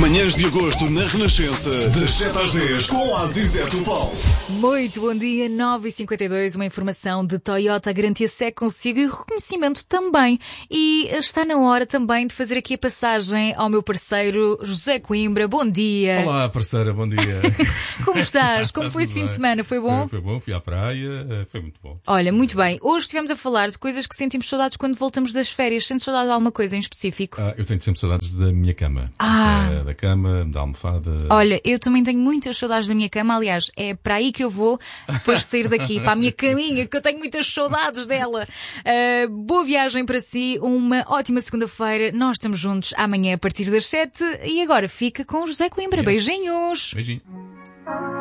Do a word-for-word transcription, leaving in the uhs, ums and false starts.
Manhãs de agosto na Renascença, das sete às dez, com a Aziz Topal. Muito bom dia, nove e cinquenta e dois, uma informação de Toyota, a garantia S E C consigo e o reconhecimento também. E está na hora também de fazer aqui a passagem ao meu parceiro José Coimbra. Bom dia. Olá, parceira, bom dia. Como estás? Como foi esse fim de semana? Foi bom? Foi, foi bom, fui à praia, foi muito bom. Olha, muito bem. Hoje estivemos a falar de coisas que sentimos saudades quando voltamos das férias. Sentes saudade de alguma coisa em específico? Ah, eu tenho sempre saudades da minha cama. Ah. Da, da cama, da almofada. Olha, eu também tenho muitas saudades da minha cama. Aliás, é para aí que eu vou depois de sair daqui, para a minha caminha, que eu tenho muitas saudades dela. Uh, boa viagem para si, uma ótima segunda-feira. Nós estamos juntos amanhã a partir das sete e agora fica com o José Coimbra. Yes. Beijinhos! Beijinho.